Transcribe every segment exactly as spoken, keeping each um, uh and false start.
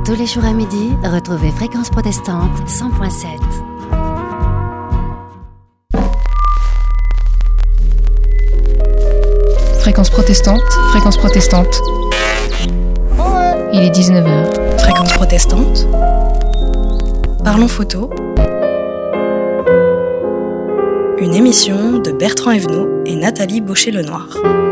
Tous les jours à midi, retrouvez Fréquence Protestante cent point sept. Fréquence protestante, fréquence protestante. Il est dix-neuf heures. Fréquence protestante. Parlons photo. Une émission de Bertrand Evenot et Nathalie Baucher-Lenoir.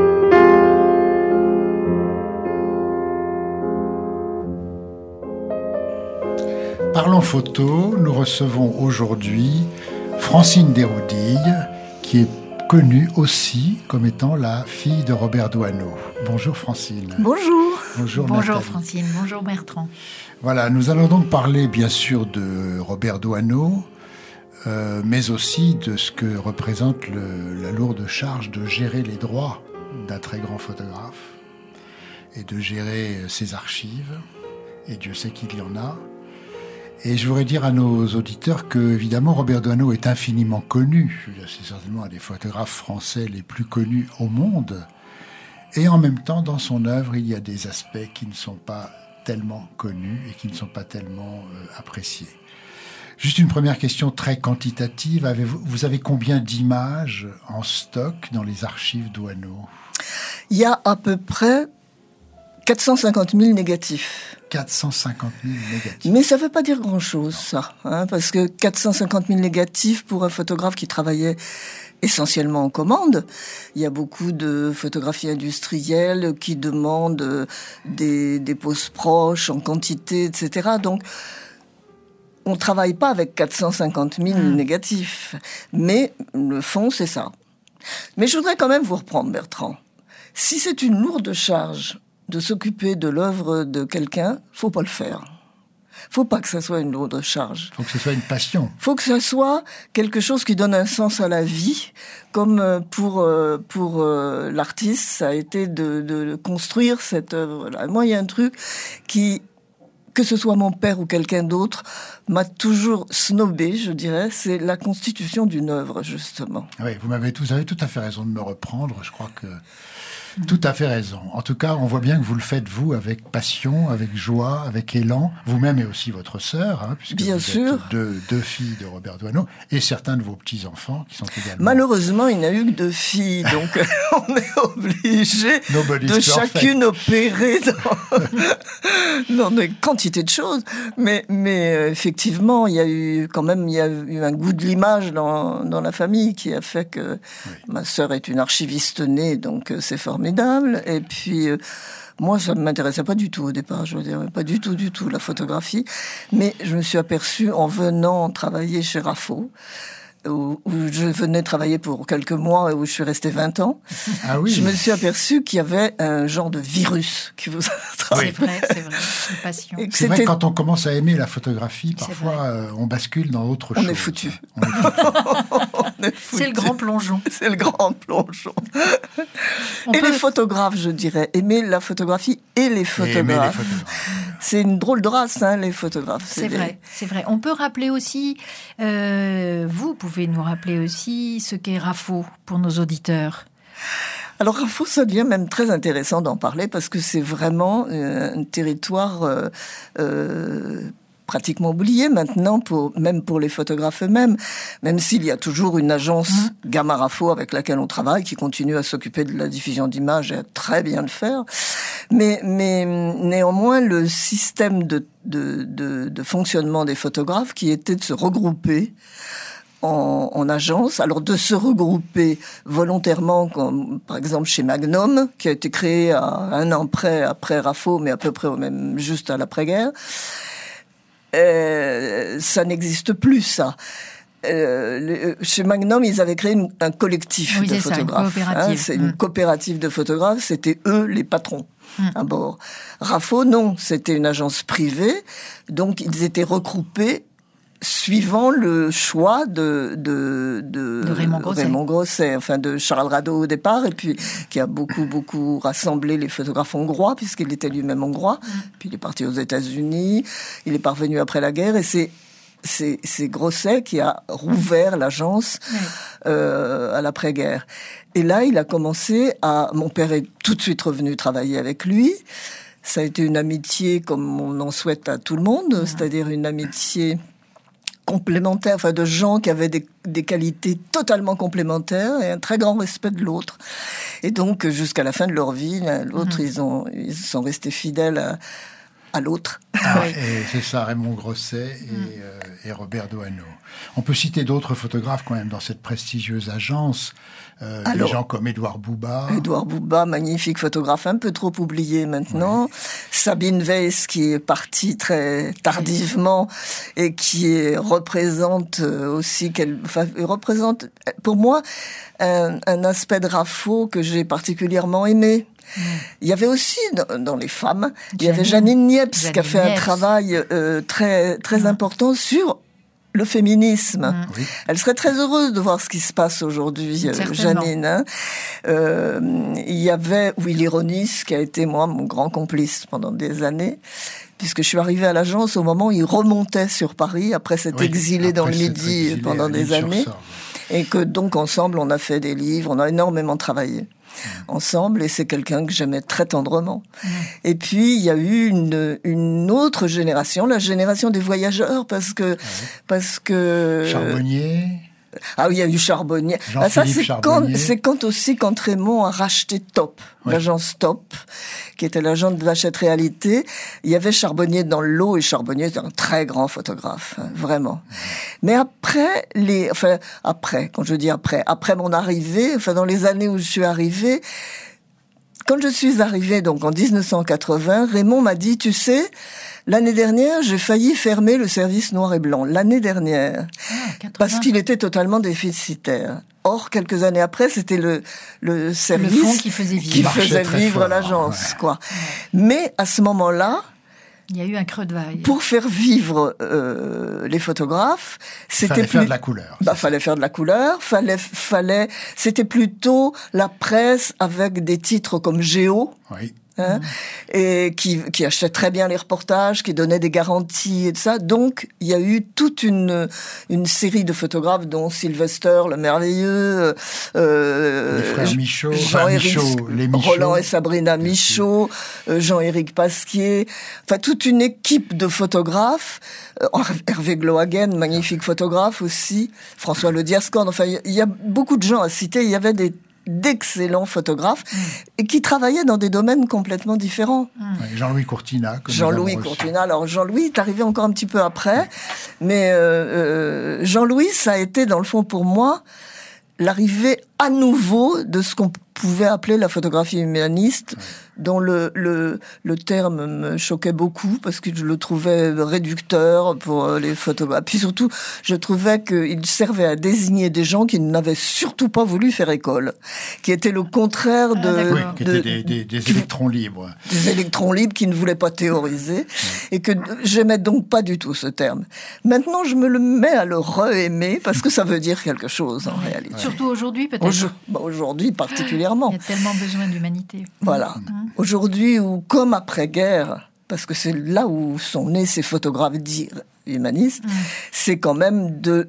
Parlons photo, nous recevons aujourd'hui Francine Desroudilles, qui est connue aussi comme étant la fille de Robert Doisneau. Bonjour Francine. Bonjour. Bonjour, Bonjour Nathalie. Francine, bonjour Bertrand. Voilà, nous allons donc parler bien sûr de Robert Doisneau, euh, mais aussi de ce que représente le, la lourde charge de gérer les droits d'un très grand photographe et de gérer ses archives, et Dieu sait qu'il y en a. Et je voudrais dire à nos auditeurs que, évidemment, Robert Doisneau est infiniment connu. C'est certainement un des photographes français les plus connus au monde. Et en même temps, dans son œuvre, il y a des aspects qui ne sont pas tellement connus et qui ne sont pas tellement euh, appréciés. Juste une première question très quantitative. Avez-vous, vous avez combien d'images en stock dans les archives Doisneau ? Il y a à peu près quatre cent cinquante mille négatifs. quatre cent cinquante mille négatifs. Mais ça ne veut pas dire grand-chose, ça. Hein, parce que quatre cent cinquante mille négatifs pour un photographe qui travaillait essentiellement en commande. Il y a beaucoup de photographies industrielles qui demandent des, des poses proches en quantité, et cetera. Donc, on ne travaille pas avec quatre cent cinquante mille mmh. négatifs. Mais le fond, c'est ça. Mais je voudrais quand même vous reprendre, Bertrand. Si c'est une lourde charge de s'occuper de l'œuvre de quelqu'un, faut pas le faire. Faut pas que ça soit une lourde charge. Faut que ce soit une passion. Faut que ça soit quelque chose qui donne un sens à la vie, comme pour pour l'artiste, ça a été de, de construire cette œuvre-là. Moi, il y a un truc qui, que ce soit mon père ou quelqu'un d'autre, m'a toujours snobé, je dirais, c'est la constitution d'une œuvre, justement. Oui, vous m'avez, vous avez tout à fait raison de me reprendre. Je crois que tout à fait raison. En tout cas, on voit bien que vous le faites, vous, avec passion, avec joie, avec élan. Vous-même et aussi votre sœur, hein, puisque bien vous sûr. êtes deux, deux filles de Robert Doisneau, et certains de vos petits-enfants qui sont également... Malheureusement, il n'y a eu que deux filles, donc on est obligé de chacune opérer dans, dans des quantités de choses. Mais, mais euh, effectivement, il y a eu quand même il y a eu un goût de l'image dans, dans la famille qui a fait que oui. Ma sœur est une archiviste née, donc euh, c'est formidable. Et puis, euh, moi, ça ne m'intéressait pas du tout au départ, je veux dire, pas du tout, du tout, la photographie. Mais je me suis aperçue, en venant travailler chez Raffaud, où, où je venais travailler pour quelques mois et où je suis restée vingt ans, ah oui. Je me suis aperçue qu'il y avait un genre de virus qui vous attrape. C'est vrai, c'est vrai, une passion. C'est c'était... vrai, quand on commence à aimer la photographie, parfois, euh, on bascule dans autre chose. On est foutu. On est foutu. C'est le grand plongeon. C'est le grand plongeon. On et peut... les photographes, je dirais. Aimer la photographie et les photographes. Et aimer les photographes. C'est une drôle de race, hein, les photographes. C'est, c'est vrai, des... c'est vrai. On peut rappeler aussi, euh, vous pouvez nous rappeler aussi ce qu'est Raffaud pour nos auditeurs. Alors Raffaud, ça devient même très intéressant d'en parler parce que c'est vraiment euh, un territoire euh, euh, pratiquement oublié maintenant, pour, même pour les photographes eux-mêmes, même s'il y a toujours une agence mmh. Gamma Raffaud avec laquelle on travaille, qui continue à s'occuper de la diffusion d'images et à très bien le faire. Mais, mais néanmoins, le système de, de, de, de fonctionnement des photographes qui était de se regrouper En, en agence, alors de se regrouper volontairement, comme par exemple chez Magnum, qui a été créé à un an près après Raffaud, mais à peu près même juste à l'après-guerre. Euh, ça n'existe plus, ça. Euh, le, chez Magnum, ils avaient créé une, un collectif oui, de c'est photographes. Ça, une coopérative. Hein, c'est mmh. une coopérative de photographes. C'était eux les patrons mmh. à bord. Raffaud, non, c'était une agence privée, donc ils étaient regroupés suivant le choix de de de, de Raymond Grosset. Raymond Grosset, enfin de Charles Rado au départ, et puis qui a beaucoup beaucoup rassemblé les photographes hongrois puisqu'il était lui-même hongrois. Mmh. Puis il est parti aux États-Unis, il est parvenu après la guerre, et c'est c'est c'est Grosset qui a rouvert l'agence mmh. euh, à l'après-guerre. Et là, il a commencé à... Mon père est tout de suite revenu travailler avec lui. Ça a été une amitié comme on en souhaite à tout le monde, mmh. c'est-à-dire une amitié complémentaire, enfin de gens qui avaient des, des qualités totalement complémentaires et un très grand respect de l'autre. Et donc, jusqu'à la fin de leur vie, l'autre, mmh. ils ont, ils sont restés fidèles à, à l'autre. Ah, et c'est ça, Raymond Grosset et, mmh. euh, et Robert Doisneau. On peut citer d'autres photographes quand même dans cette prestigieuse agence. Euh, Alors, des gens comme Édouard Bouba. Édouard Bouba, magnifique photographe, un peu trop oublié maintenant. Oui. Sabine Weiss, qui est partie très tardivement et qui est, représente aussi, qu'elle, enfin, représente pour moi un, un aspect de Raffo que j'ai particulièrement aimé. Mmh. Il y avait aussi dans, dans les femmes, Janine, il y avait Janine Niepce Janine qui a fait Niepce. un travail euh, très très mmh. important sur le féminisme. Mmh. Oui. Elle serait très heureuse de voir ce qui se passe aujourd'hui, euh, Janine. Hein. Euh, il y avait Willy Ronis, qui a été, moi, mon grand complice pendant des années, puisque je suis arrivée à l'agence au moment où il remontait sur Paris, après s'être oui, exilé après dans le Midi exilé pendant des années. Ça, oui. Et que donc, ensemble, on a fait des livres, on a énormément travaillé. Ensemble, et c'est quelqu'un que j'aimais très tendrement. Mmh. Et puis il y a eu une une autre génération, la génération des voyageurs, parce que ah oui. parce que Charbonnier. Ah oui, il y a eu Charbonnier. Ah, ça, c'est quand, c'est quand aussi quand Raymond a racheté Top, oui. l'agence Top, qui était l'agence de Hachette Réalité. Il y avait Charbonnier dans le lot, et Charbonnier était un très grand photographe, hein, vraiment. Mmh. Mais après, les, enfin, après, quand je dis après, après mon arrivée, enfin, dans les années où je suis arrivée, quand je suis arrivée, donc en dix-neuf cent quatre-vingts, Raymond m'a dit, tu sais, l'année dernière, j'ai failli fermer le service noir et blanc. L'année dernière. Ah, parce qu'il était totalement déficitaire. Or, quelques années après, c'était le, le service le fond qui faisait vivre, qui faisait vivre l'agence, ouais. quoi. Mais, à ce moment-là, il y a eu un creux de vague. Pour faire vivre euh, les photographes, c'était fallait plus... faire de la couleur. Bah, fallait faire de la couleur, fallait, fallait, c'était plutôt la presse avec des titres comme Géo. Oui. Hein, mmh. et qui, qui achetait très bien les reportages, qui donnait des garanties et tout ça. Donc, il y a eu toute une, une série de photographes, dont Sylvester, le merveilleux, euh, les frères Michaud, Jean-Éric, Michaud, les Michaud, Roland et Sabrina Michaud, euh, Jean-Éric Pasquier, enfin, toute une équipe de photographes, euh, Hervé Glohagen, magnifique photographe aussi, François Le Diascorne, enfin, il y, y a beaucoup de gens à citer, il y avait des d'excellents photographes mmh. et qui travaillaient dans des domaines complètement différents. Mmh. Jean-Louis Courtina. Jean-Louis Courtina. Alors Jean-Louis est arrivé encore un petit peu après, mais euh, euh, Jean-Louis, ça a été dans le fond pour moi l'arrivée à nouveau de ce qu'on pouvait appeler la photographie humaniste, ouais. dont le, le, le terme me choquait beaucoup parce que je le trouvais réducteur pour les photographes. Puis surtout, je trouvais qu'il servait à désigner des gens qui n'avaient surtout pas voulu faire école, qui étaient le contraire de... Ah, oui, qui étaient des, des, des électrons libres. Des électrons libres qui ne voulaient pas théoriser, ouais. et que j'aimais donc pas du tout ce terme. Maintenant, je me le mets à le re-aimer parce que ça veut dire quelque chose en réalité. Surtout aujourd'hui, peut-être. Aujourd- bah, aujourd'hui, particulièrement. Il y a tellement besoin d'humanité. Voilà. Mmh. Aujourd'hui, ou comme après-guerre, parce que c'est là où sont nés ces photographes dits humanistes, mmh. c'est quand même de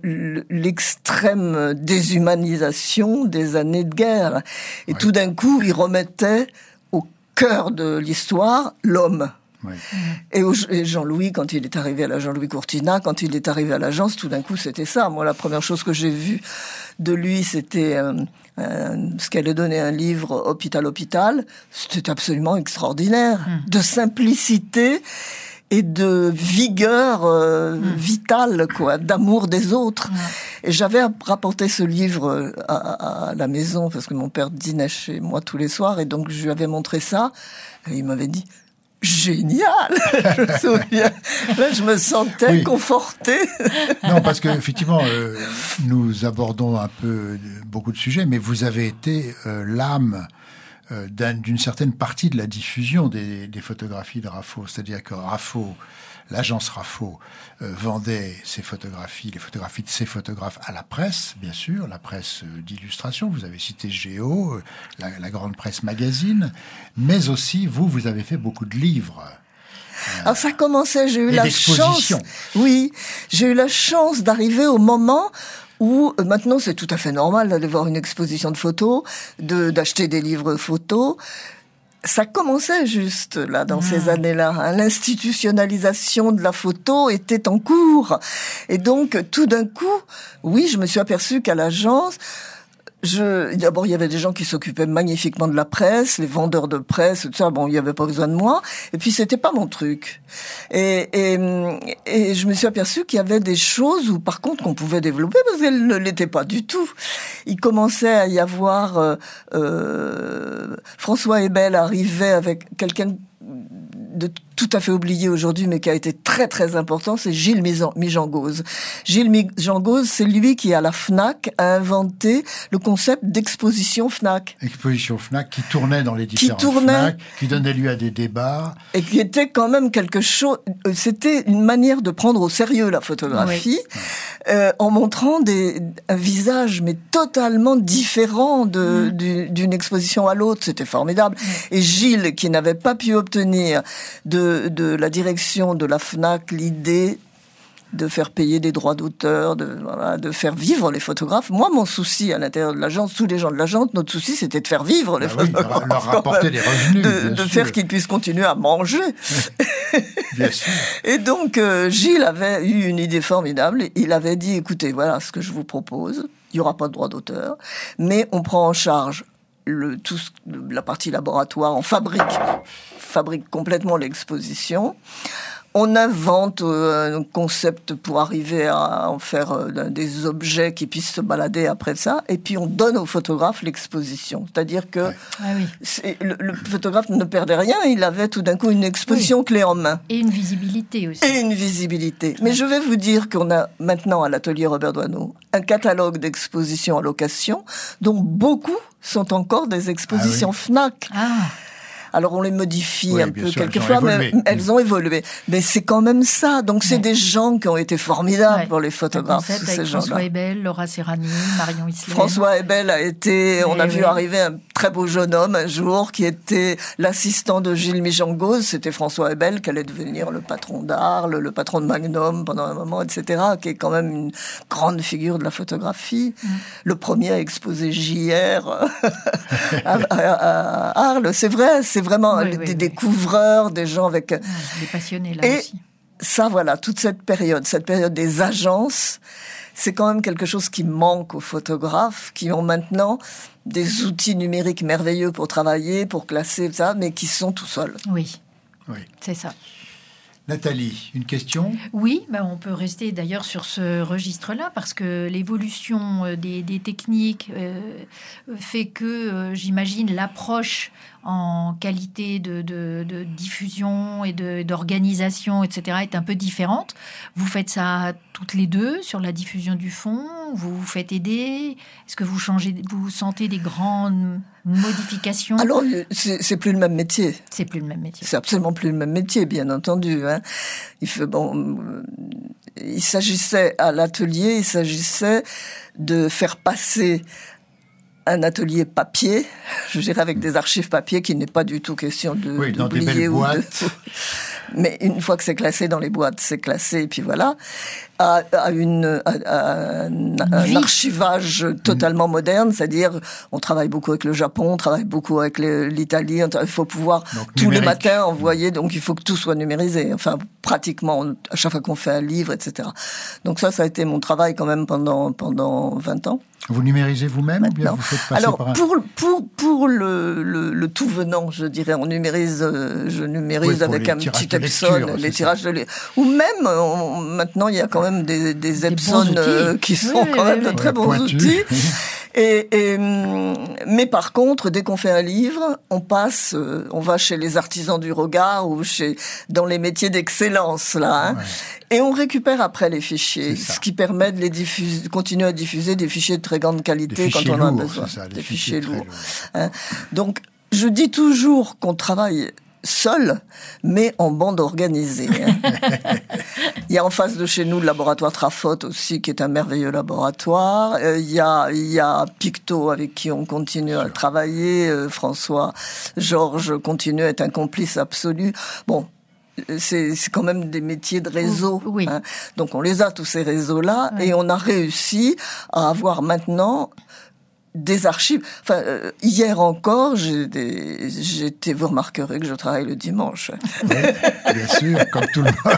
l'extrême déshumanisation des années de guerre. Et ouais. tout d'un coup, ils remettaient au cœur de l'histoire l'homme. Ouais. Et Jean-Louis, quand il est arrivé à la Jean-Louis Courtina, quand il est arrivé à l'agence, tout d'un coup, c'était ça. Moi, la première chose que j'ai vue de lui, c'était euh, euh, ce qu'elle a donné un livre Hôpital Hôpital. C'était absolument extraordinaire, mmh. de simplicité et de vigueur euh, mmh. vitale, quoi, d'amour des autres. Mmh. Et j'avais rapporté ce livre à, à, à la maison parce que mon père dînait chez moi tous les soirs, et donc je lui avais montré ça. Et il m'avait dit: génial. Je me souviens. Là, je me sentais oui. confortée. Non, parce que effectivement, euh, nous abordons un peu beaucoup de sujets, mais vous avez été euh, l'âme euh, d'un, d'une certaine partie de la diffusion des, des photographies de Raffo. C'est-à-dire que Raffo, l'agence Raffo, euh, vendait ses photographies, les photographies de ses photographes à la presse, bien sûr, la presse euh, d'illustration. Vous avez cité Géo, euh, la, la grande presse magazine, mais aussi, vous, vous avez fait beaucoup de livres. Euh, Alors ça commençait, j'ai eu la chance. Oui, j'ai eu la chance d'arriver au moment où, euh, maintenant c'est tout à fait normal d'aller voir une exposition de photos, de, d'acheter des livres photos. ça commençait juste là dans mmh. ces années-là. Hein. L'institutionnalisation de la photo était en cours. Et donc, tout d'un coup, oui, je me suis aperçue qu'à l'agence, Je, d'abord, il y avait des gens qui s'occupaient magnifiquement de la presse, les vendeurs de presse, tout ça. Bon, il n'y avait pas besoin de moi. Et puis, c'était pas mon truc. Et, et, et je me suis aperçue qu'il y avait des choses où, par contre, qu'on pouvait développer parce qu'elles ne l'étaient pas du tout. Il commençait à y avoir euh, euh, François Ebel arrivait avec quelqu'un de tout à fait oublié aujourd'hui, mais qui a été très très important, c'est Gilles Mijangose. Gilles Mijangose, c'est lui qui, à la Fnac, a inventé le concept d'exposition Fnac. Exposition Fnac qui tournait dans les différentes qui tournait, Fnac, qui donnait lieu à des débats. Et qui était quand même quelque chose... C'était une manière de prendre au sérieux la photographie, oui. euh, en montrant des, un visage, mais totalement différent de, mmh. d'une exposition à l'autre. C'était formidable. Mmh. Et Gilles, qui n'avait pas pu obtenir de De, de la direction de la Fnac l'idée de faire payer des droits d'auteur, de, voilà, de faire vivre les photographes. Moi, mon souci à l'intérieur de l'agence, tous les gens de l'agence, notre souci, c'était de faire vivre les bah photographes. Oui, leur rapporter des revenus, De, de faire qu'ils puissent continuer à manger. Bien sûr. Et donc, euh, Gilles avait eu une idée formidable. Il avait dit, écoutez, voilà ce que je vous propose. Il n'y aura pas de droits d'auteur, mais on prend en charge le, tout, la partie laboratoire, on fabrique, fabrique complètement l'exposition. On invente euh, un concept pour arriver à en faire euh, des objets qui puissent se balader après ça. Et puis, on donne au photographe l'exposition. C'est-à-dire que ouais. ah oui. c'est, le, le photographe ne perdait rien. Il avait tout d'un coup une exposition oui. clé en main. Et une visibilité aussi. Et une visibilité. Mais je vais vous dire qu'on a maintenant à l'atelier Robert Doisneau un catalogue d'expositions à location dont beaucoup sont encore des expositions ah oui. Fnac. Ah. Alors on les modifie oui, un peu sûr, quelquefois, mais elles ont évolué. Mais c'est quand même ça. Donc c'est ouais. des gens qui ont été formidables ouais. pour les photographes. Un ces avec gens-là. François Ebel, Laura Serrani, Marion Islem. François Ebel a été, et on a oui. vu arriver un très beau jeune homme un jour qui était l'assistant de Gilles Mijangose. C'était François Ebel qui allait devenir le patron d'Arles, le patron de Magnum pendant un moment, et cetera. Qui est quand même une grande figure de la photographie. Mm. Le premier à exposer J R à, à, à Arles. C'est vrai, c'est vraiment oui, des oui, découvreurs, oui. des gens avec... Ouais, des passionnés, là et aussi. Ça, voilà, toute cette période, cette période des agences, c'est quand même quelque chose qui manque aux photographes, qui ont maintenant des outils numériques merveilleux pour travailler, pour classer, ça, mais qui sont tout seuls. Oui, oui. c'est ça. Nathalie, une question ? Oui, bah on peut rester d'ailleurs sur ce registre-là parce que l'évolution des, des techniques euh, fait que, euh, j'imagine, l'approche en qualité de, de, de diffusion et de, d'organisation, et cetera, est un peu différente. Vous faites ça toutes les deux sur la diffusion du fond. Vous vous faites aider. Est-ce que vous changez, vous sentez des grandes modifications ? Alors, c'est, c'est plus le même métier. C'est plus le même métier. C'est absolument plus le même métier, bien entendu. Hein. Il fait bon. Il s'agissait à l'atelier, il s'agissait de faire passer un atelier papier, je dirais avec des archives papier, qui n'est pas du tout question de oui, dans d'oublier des belles ou boîtes. De... Mais une fois que c'est classé dans les boîtes, c'est classé, et puis voilà, à, à, une, à, à un, un archivage totalement mmh. moderne, c'est-à-dire on travaille beaucoup avec le Japon, on travaille beaucoup avec le, l'Italie, il faut pouvoir donc, tous numérique. Les matins envoyer, donc il faut que tout soit numérisé, enfin pratiquement, à chaque fois qu'on fait un livre, et cetera. Donc ça, ça a été mon travail quand même pendant, pendant vingt ans. Vous numérisez vous-même ou bien vous faites passer Alors, par un... pour, pour, pour le, le, le tout venant, je dirais, on numérise, euh, je numérise oui, avec un petit Epson, les tirages de lecture. Ou même, on, maintenant, il y a quand même des, des, des Epson euh, qui sont oui, quand oui, même oui, de très oui, bons pointu. outils. Et, et, mais par contre, dès qu'on fait un livre, on passe, euh, on va chez les artisans du regard ou chez, dans les métiers d'excellence, là, hein, ouais. Et on récupère après les fichiers, ce qui permet de les diffuser, continuer à diffuser des fichiers de très grande qualité quand on en a besoin. Ça, des fichiers, fichiers lourds. Hein. Donc, je dis toujours qu'on travaille seul, mais en bande organisée. Hein. Il y a en face de chez nous le laboratoire Trafot aussi, qui est un merveilleux laboratoire. Euh, il y a, il y a Picto avec qui on continue à travailler. Euh, François, Georges continue à être un complice absolu. Bon. C'est, c'est quand même des métiers de réseau. Oui. Hein. Donc on les a, tous ces réseaux-là, oui. Et on a réussi à avoir maintenant des archives. Enfin, euh, hier encore, j'ai des, j'étais, vous remarquerez que je travaille le dimanche. Oui, bien sûr, comme tout le monde.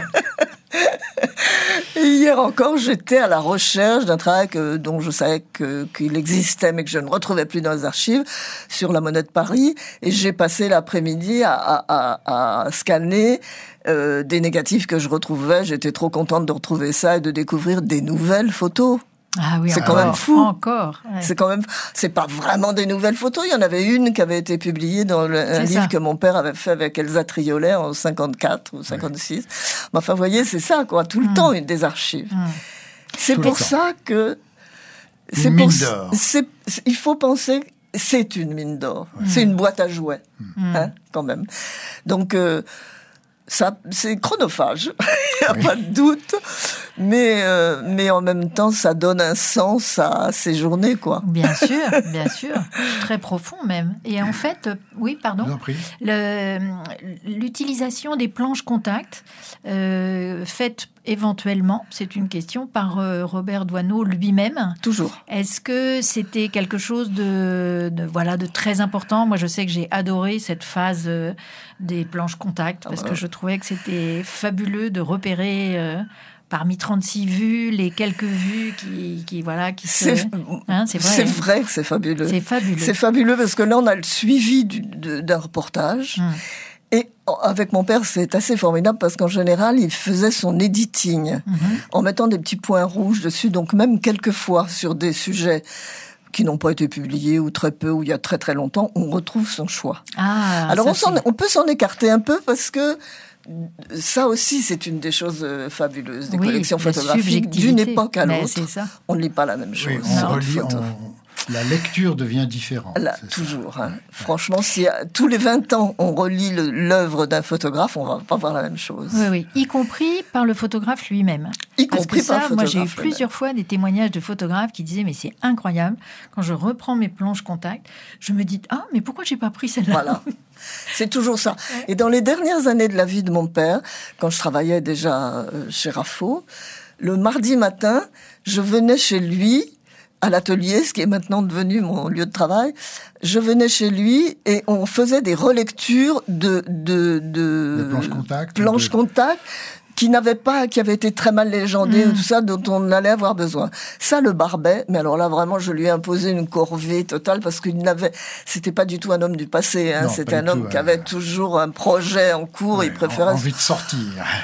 Et hier encore, j'étais à la recherche d'un travail que, dont je savais que, qu'il existait, mais que je ne retrouvais plus dans les archives, sur la Monnaie de Paris. Et j'ai passé l'après-midi à, à, à, à scanner euh, des négatifs que je retrouvais. J'étais trop contente de retrouver ça et de découvrir des nouvelles photos. Ah oui, c'est encore, quand même fou. Encore. Ouais. C'est quand même, c'est pas vraiment des nouvelles photos. Il y en avait une qui avait été publiée dans le, un livre que mon père avait fait avec Elsa Triolet en cinquante-quatre ou cinquante-six. Ouais. Mais enfin, vous voyez, c'est ça, quoi. Tout le mmh. temps, une des archives. Mmh. C'est Tout pour ça que, c'est une pour, mine d'or. C'est, c'est, il faut penser, c'est une mine d'or. Ouais. C'est une boîte à jouets, mmh. hein, quand même. Donc, euh, ça, c'est chronophage, il n'y a oui. pas de doute, mais, euh, mais en même temps, ça donne un sens à ces journées, quoi. Bien sûr, bien sûr, très profond même. Et en fait, euh, oui, pardon, le, l'utilisation des planches contact, euh, faites éventuellement, c'est une question, par euh, Robert Doisneau lui-même. Toujours. Est-ce que c'était quelque chose de, de, voilà, de très important ? Moi, je sais que j'ai adoré cette phase euh, des planches contact, parce ah bah. que je trouvais que c'était fabuleux de repérer... Euh, parmi trente-six vues, les quelques vues qui, qui voilà, qui se... C'est, hein, c'est vrai. C'est vrai que c'est fabuleux. C'est fabuleux. C'est fabuleux parce que là, on a le suivi du, de, d'un reportage. Hum. Et avec mon père, c'est assez formidable parce qu'en général, il faisait son editing mm-hmm. en mettant des petits points rouges dessus. Donc même quelquefois sur des sujets qui n'ont pas été publiés ou très peu ou il y a très très longtemps, on retrouve son choix. Ah, alors ça, on, s'en, on peut s'en écarter un peu parce que ça aussi, c'est une des choses fabuleuses des oui, collections photographiques d'une époque à l'autre. On ne lit pas la même chose. Oui, on relit, on, la lecture devient différente. Là, toujours. Hein. Ouais. Franchement, si à, tous les vingt ans, on relit le, l'œuvre d'un photographe, on ne va pas voir la même chose. Oui, oui. Y compris par le photographe lui-même. Y Parce compris que ça, par le photographe moi, j'ai eu plusieurs fois des témoignages de photographes qui disaient « Mais c'est incroyable, quand je reprends mes planches contact, je me dis « Ah, mais pourquoi je n'ai pas pris celle-là ?» Voilà. C'est toujours ça. Et dans les dernières années de la vie de mon père, quand je travaillais déjà chez Raffaud, le mardi matin, je venais chez lui, à l'atelier, ce qui est maintenant devenu mon lieu de travail, je venais chez lui et on faisait des relectures de... de, de, de planches contact. Planches de... contact qui n'avaient pas, qui avaient été très mal légendées, mmh. ou tout ça, dont on allait avoir besoin. Ça le barbait, mais alors là, vraiment, je lui ai imposé une corvée totale, parce qu'il n'avait, c'était pas du tout un homme du passé, hein, non, c'était un homme tout, qui euh... avait toujours un projet en cours, ouais, il préférait... envie de sortir.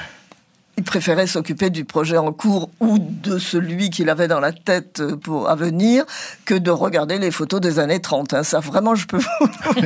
Il préférait s'occuper du projet en cours ou de celui qu'il avait dans la tête pour à venir que de regarder les photos des années trente. Hein. Ça, vraiment, je peux vous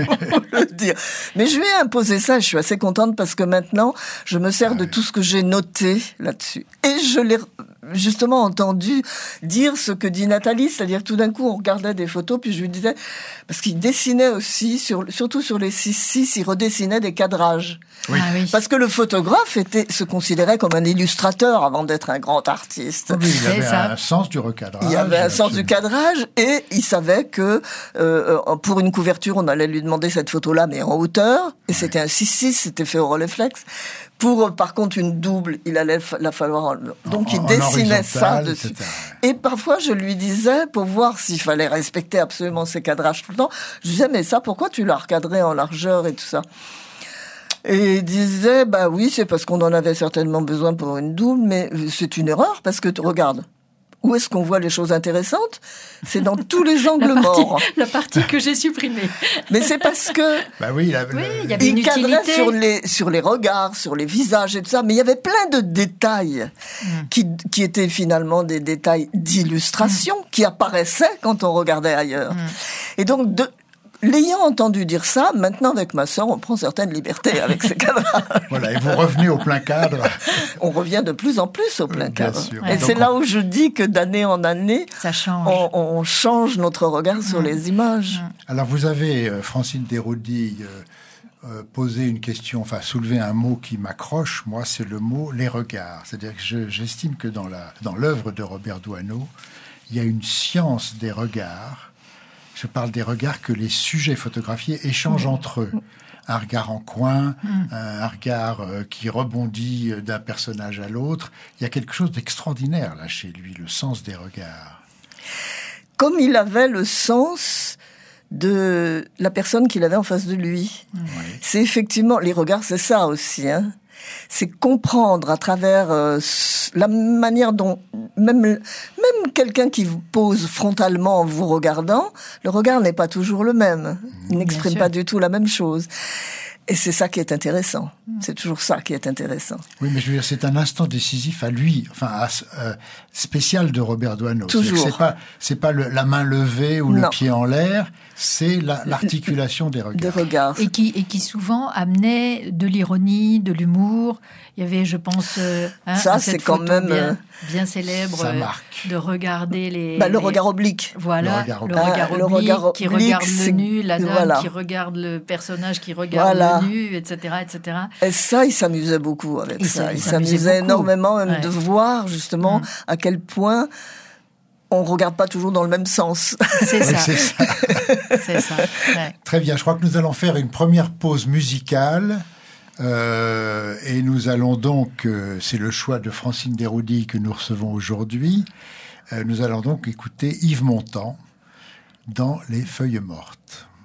le dire. Mais je lui ai imposé ça. Je suis assez contente parce que maintenant, je me sers de tout ce que j'ai noté là-dessus. Et je l'ai justement entendu dire ce que dit Nathalie, c'est-à-dire tout d'un coup, on regardait des photos, puis je lui disais, parce qu'il dessinait aussi, sur, surtout sur les six six, il redessinait des cadrages. Oui. Ah oui. Parce que le photographe était, se considérait comme un illustrateur avant d'être un grand artiste. Oui, il avait ça. un sens du recadrage. Il avait un sens du cadrage et il savait que euh, pour une couverture, on allait lui demander cette photo-là, mais en hauteur. Et ouais. C'était un six six, c'était fait au Rolleiflex. Pour, par contre, une double, il allait la falloir... Donc, en, il dessinait ça dessus. et cetera. Et parfois, je lui disais, pour voir s'il fallait respecter absolument ses cadrages tout le temps, je disais, mais ça, pourquoi tu l'as recadré en largeur et tout ça ? Et il disait, bah oui, c'est parce qu'on en avait certainement besoin pour une double, mais c'est une erreur, parce que, regarde, où est-ce qu'on voit les choses intéressantes ? C'est dans tous les angles la partie, morts. La partie que j'ai supprimée. Mais c'est parce que... Bah oui, la, oui le, il y avait une il cadrait utilité. sur les, sur les regards, sur les visages et tout ça, mais il y avait plein de détails mm. qui, qui étaient finalement des détails d'illustration mm. qui apparaissaient quand on regardait ailleurs. Mm. Et donc, de... L'ayant entendu dire ça, maintenant avec ma sœur, on prend certaines libertés avec ces cadrages. Voilà, et vous revenez au plein cadre. On revient de plus en plus au plein Bien cadre. Sûr. Et donc c'est on... là où je dis que d'année en année, ça change. On, on change notre regard mmh. sur les images. Mmh. Alors vous avez, euh, Francine Desrodies, euh, euh, posé une question, enfin soulevé un mot qui m'accroche, moi, c'est le mot « les regards ». C'est-à-dire que je, j'estime que dans, la, dans l'œuvre de Robert Doisneau, il y a une science des regards. Je parle des regards que les sujets photographiés échangent mmh. entre eux. Un regard en coin, mmh. un regard euh, qui rebondit d'un personnage à l'autre. Il y a quelque chose d'extraordinaire là chez lui, le sens des regards. comme il avait le sens de la personne qu'il avait en face de lui. Oui. C'est effectivement, les regards, c'est ça aussi, hein. C'est comprendre à travers euh, la manière dont même même quelqu'un qui vous pose frontalement en vous regardant, le regard n'est pas toujours le même. Il n'exprime pas du tout la même chose. Et c'est ça qui est intéressant. C'est toujours ça qui est intéressant. Oui, mais je veux dire, c'est un instant décisif à lui, enfin, à, euh, spécial de Robert Doisneau. Toujours. C'est pas, c'est pas le, la main levée ou non. le pied en l'air, c'est la, l'articulation des regards. Des regards. Et qui, et qui souvent amenait de l'ironie, de l'humour. Il y avait, je pense, euh, hein, ça, cette c'est quand photo même bien, bien célèbre ça euh, marque. de regarder les... Bah, le les... regard oblique. Voilà, le regard le oblique, regard ah, le oblique, regard qui oblique, regarde c'est... le nu, la dame voilà. qui regarde le personnage qui regarde Voilà. le nu, et cetera, et cetera. Et ça, il s'amusait beaucoup avec il ça. Il s'amusait, s'amusait beaucoup. énormément même ouais. de voir justement mmh. à quel point on ne regarde pas toujours dans le même sens. C'est oui, ça. c'est ça. c'est ça. Ouais. Très bien, je crois que nous allons faire une première pause musicale. Euh, et nous allons donc, euh, c'est le choix de Francine Desroudy que nous recevons aujourd'hui, euh, nous allons donc écouter Yves Montand dans Les Feuilles mortes.